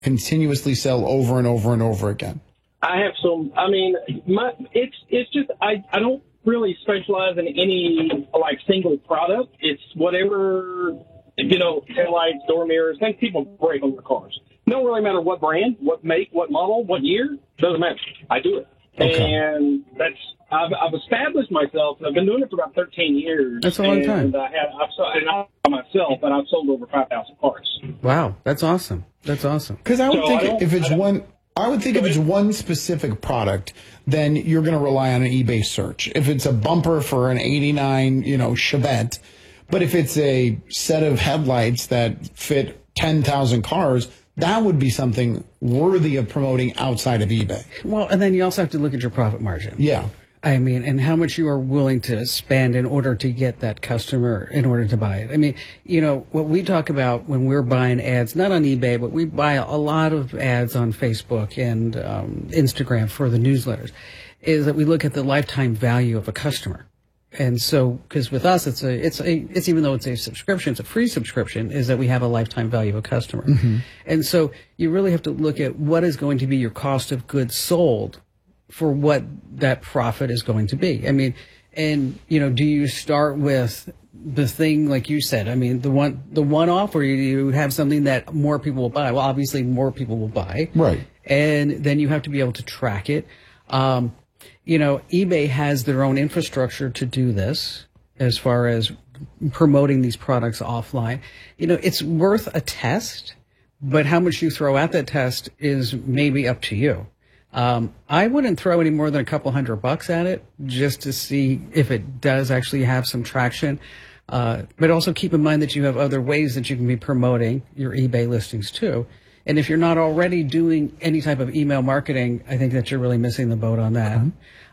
continuously sell over and over and over again? I have some. I mean, it's just I don't really specialize in any like single product. It's whatever, headlights, door mirrors, things people break on their cars. Don't really matter what brand, what make, what model, what year. Doesn't matter. I do it, and I've established myself. I've been doing it for about 13 years. That's a long time. And I've myself, but I've sold over 5,000 cars. Wow, that's awesome. That's awesome. Because I would think if it's one. I would think if it's one specific product, then you're going to rely on an eBay search. If it's a bumper for an 89, Chevette, but if it's a set of headlights that fit 10,000 cars, that would be something worthy of promoting outside of eBay. Well, and then you also have to look at your profit margin. Yeah. I mean, and how much you are willing to spend in order to get that customer, in order to buy it. I mean, what we talk about when we're buying ads, not on eBay, but we buy a lot of ads on Facebook and Instagram for the newsletters, is that we look at the lifetime value of a customer. And so, because with us, it's even though it's a subscription, it's a free subscription, is that we have a lifetime value of a customer. Mm-hmm. And so you really have to look at what is going to be your cost of goods sold for what that profit is going to be. I mean, and do you start with the thing like you said? I mean, the one-off, or you have something that more people will buy? Well, obviously, more people will buy, right? And then you have to be able to track it. eBay has their own infrastructure to do this as far as promoting these products offline. It's worth a test, but how much you throw at that test is maybe up to you. I wouldn't throw any more than a couple $100 at it just to see if it does actually have some traction. But also keep in mind that you have other ways that you can be promoting your eBay listings too. And if you're not already doing any type of email marketing, I think that you're really missing the boat on that.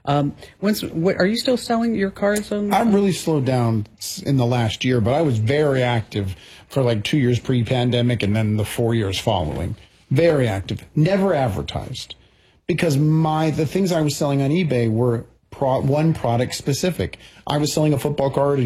Are you still selling your cards on? I've really slowed down in the last year, but I was very active for like 2 years pre-pandemic and then the 4 years following. Very active. Never advertised. Because the things I was selling on eBay were one product specific. I was selling a football card, a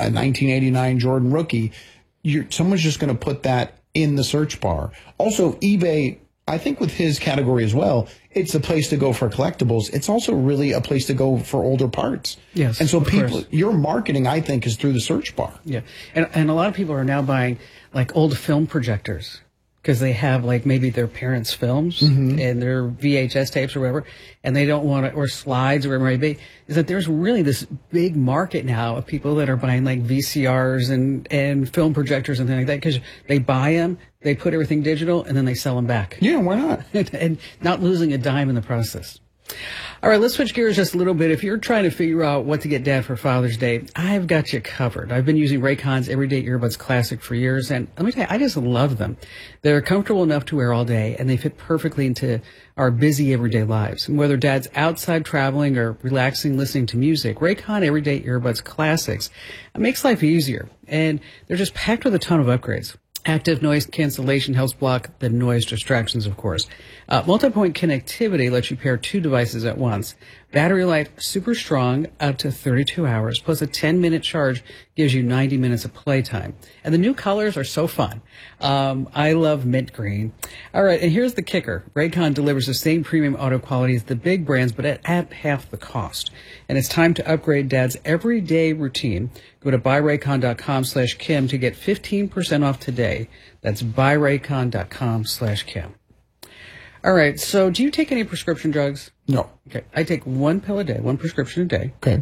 1989 Jordan rookie. Someone's just going to put that in the search bar. Also, eBay, I think with his category as well, it's a place to go for collectibles. It's also really a place to go for older parts. Yes. And so your marketing, I think, is through the search bar. Yeah. And a lot of people are now buying like old film projectors, because they have like maybe their parents' films and their VHS tapes or whatever, and they don't want to, or slides or whatever it may be, is that there's really this big market now of people that are buying like VCRs and film projectors and things like that, because they buy them, they put everything digital, and then they sell them back. Yeah, why not? And not losing a dime in the process. All right, let's switch gears just a little bit. If you're trying to figure out what to get Dad for Father's Day, I've got you covered. I've been using Raycon's Everyday Earbuds Classic for years, and let me tell you, I just love them. They're comfortable enough to wear all day, and they fit perfectly into our busy everyday lives. And whether Dad's outside traveling or relaxing listening to music, Raycon Everyday Earbuds Classics makes life easier, and they're just packed with a ton of upgrades. Active noise cancellation helps block the noise distractions, of course. Multi-point connectivity lets you pair two devices at once. Battery life, super strong, up to 32 hours, plus a 10-minute charge gives you 90 minutes of playtime. And the new colors are so fun. I love mint green. All right, and here's the kicker. Raycon delivers the same premium audio quality as the big brands, but at half the cost. And it's time to upgrade Dad's everyday routine. Go to buyraycon.com/Kim to get 15% off today. That's buyraycon.com/Kim. All right, so do you take any prescription drugs? No. Okay, I take one pill a day, one prescription a day. Okay.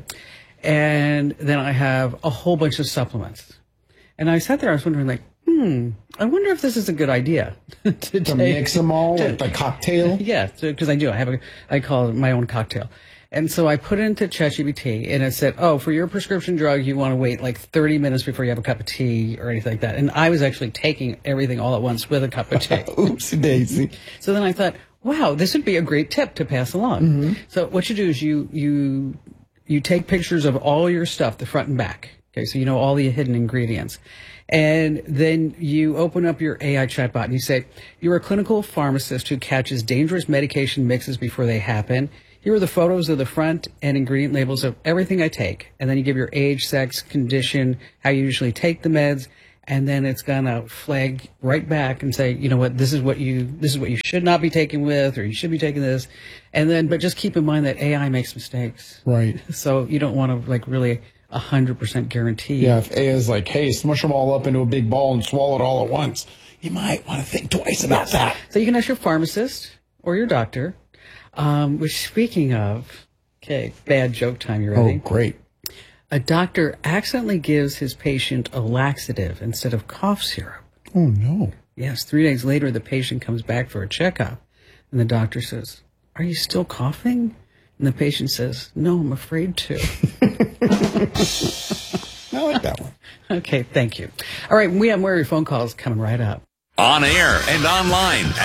And then I have a whole bunch of supplements. And I sat there, I was wondering, like, I wonder if this is a good idea. to mix them all, like the cocktail? Yeah, because I do. I call it my own cocktail. And so I put it into ChatGPT, and it said, for your prescription drug, you want to wait like 30 minutes before you have a cup of tea or anything like that. And I was actually taking everything all at once with a cup of tea. Oopsie daisy. So then I thought, wow, this would be a great tip to pass along. Mm-hmm. So what you do is you take pictures of all your stuff, the front and back. Okay, so you know all the hidden ingredients. And then you open up your AI chatbot and you say, you're a clinical pharmacist who catches dangerous medication mixes before they happen. Here are the photos of the front and ingredient labels of everything I take. And then you give your age, sex, condition, how you usually take the meds, and then it's gonna flag right back and say, you know what, this is what you should not be taking with, or you should be taking this, and then but just keep in mind that AI makes mistakes, Right. so you don't want to like really 100% guarantee. Yeah, if AI is like, hey, smush them all up into a big ball and swallow it all at once, you might want to think twice about that. So you can ask your pharmacist or your doctor. Which, speaking of, okay, bad joke time. You ready? Oh, great. A doctor accidentally gives his patient a laxative instead of cough syrup. Oh, no. Yes, 3 days later, the patient comes back for a checkup, and the doctor says, "Are you still coughing?" And the patient says, "No, I'm afraid to." I like that one. Okay, thank you. All right, we have more of your phone calls coming right up. On air and online at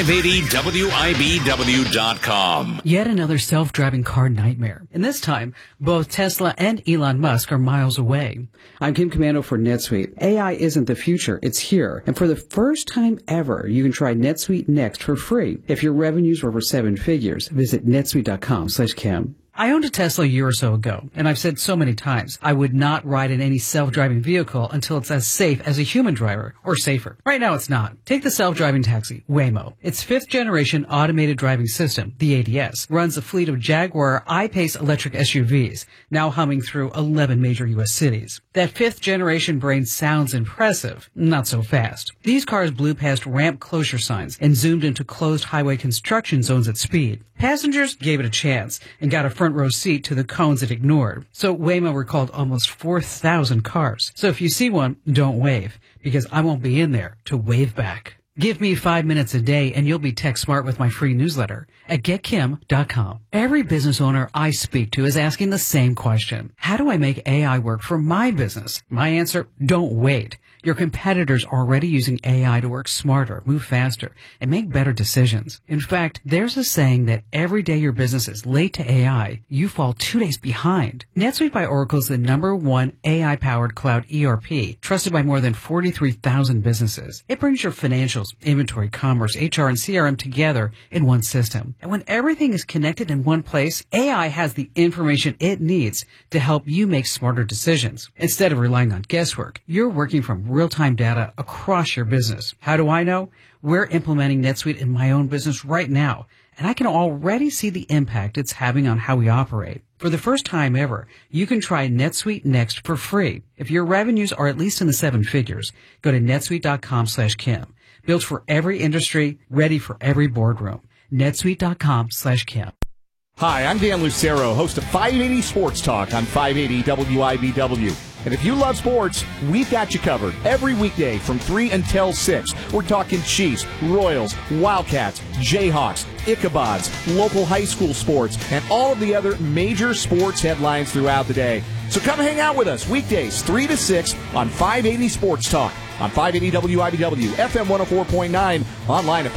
580WIBW.com. Yet another self-driving car nightmare. And this time, both Tesla and Elon Musk are miles away. I'm Kim Commando for NetSuite. AI isn't the future, it's here. And for the first time ever, you can try NetSuite Next for free. If your revenues were over 7 figures, visit netsuite.com/Kim. I owned a Tesla a year or so ago, and I've said so many times, I would not ride in any self-driving vehicle until it's as safe as a human driver, or safer. Right now it's not. Take the self-driving taxi, Waymo. Its 5th generation automated driving system, the ADS, runs a fleet of Jaguar I-Pace electric SUVs, now humming through 11 major U.S. cities. That 5th generation brain sounds impressive, not so fast. These cars blew past ramp closure signs and zoomed into closed highway construction zones at speed. Passengers gave it a chance and got a front row seat to the cones it ignored. So Waymo recalled almost 4,000 cars. So if you see one, don't wave, because I won't be in there to wave back. Give me 5 minutes a day and you'll be tech smart with my free newsletter at getkim.com. Every business owner I speak to is asking the same question. How do I make AI work for my business? My answer, don't wait. Your competitors are already using AI to work smarter, move faster, and make better decisions. In fact, there's a saying that every day your business is late to AI, you fall 2 days behind. NetSuite by Oracle is the #1 AI-powered cloud ERP, trusted by more than 43,000 businesses. It brings your financials, inventory, commerce, HR, and CRM together in one system. And when everything is connected in one place, AI has the information it needs to help you make smarter decisions. Instead of relying on guesswork, you're working from real-time data across your business. How do I know? We're implementing NetSuite in my own business right now, and I can already see the impact it's having on how we operate. For the first time ever, you can try NetSuite Next for free. If your revenues are at least in the 7 figures, go to netsuite.com/Kim. Built for every industry, ready for every boardroom. netsuite.com/Kim. Hi, I'm Dan Lucero, host of 580 Sports Talk on 580 WIBW. And if you love sports, we've got you covered. Every weekday from 3 until 6, we're talking Chiefs, Royals, Wildcats, Jayhawks, Ichabods, local high school sports, and all of the other major sports headlines throughout the day. So come hang out with us weekdays 3 to 6 on 580 Sports Talk on 580 WIBW, FM 104.9, online at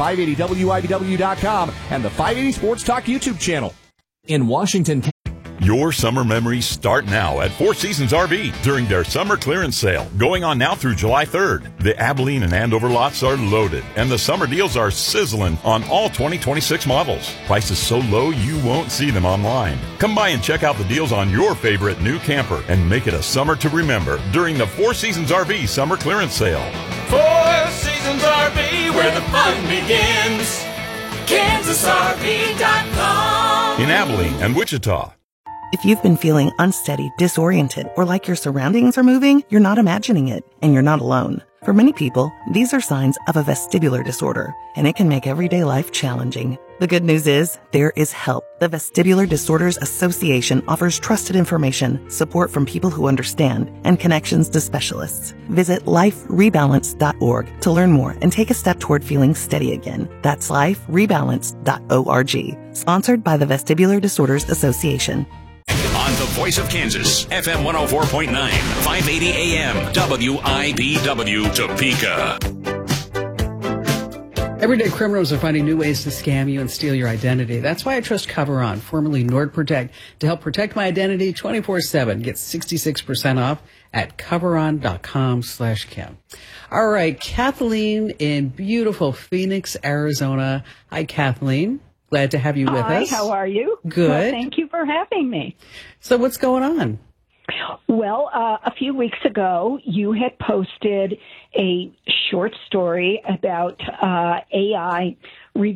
580WIBW.com, and the 580 Sports Talk YouTube channel. In Washington. Your summer memories start now at Four Seasons RV during their summer clearance sale, going on now through July 3rd. The Abilene and Andover lots are loaded, and the summer deals are sizzling on all 2026 models. Prices so low you won't see them online. Come by and check out the deals on your favorite new camper and make it a summer to remember during the Four Seasons RV summer clearance sale. Four Seasons RV, where the fun begins. KansasRV.com. In Abilene and Wichita. If you've been feeling unsteady, disoriented, or like your surroundings are moving, you're not imagining it, and you're not alone. For many people, these are signs of a vestibular disorder, and it can make everyday life challenging. The good news is, there is help. The Vestibular Disorders Association offers trusted information, support from people who understand, and connections to specialists. Visit liferebalance.org to learn more and take a step toward feeling steady again. That's liferebalance.org. Sponsored by the Vestibular Disorders Association. On the Voice of Kansas, FM 104.9, 580 AM, WIBW, Topeka. Everyday criminals are finding new ways to scam you and steal your identity. That's why I trust CoverOn, formerly NordProtect, to help protect my identity 24/7. Get 66% off at coveron.com/Kim. All right, Kathleen in beautiful Phoenix, Arizona. Hi, Kathleen. Glad to have you with us. Hi, how are you? Good. Well, thank you for having me. So what's going on? Well, a few weeks ago, you had posted a short story about AI